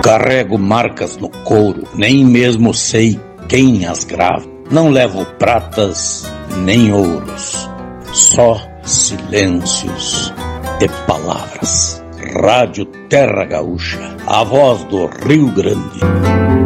Carrego marcas no couro, nem mesmo sei quem as grava. Não levo pratas nem ouros, só silêncios e palavras. Rádio Terra Gaúcha, a voz do Rio Grande.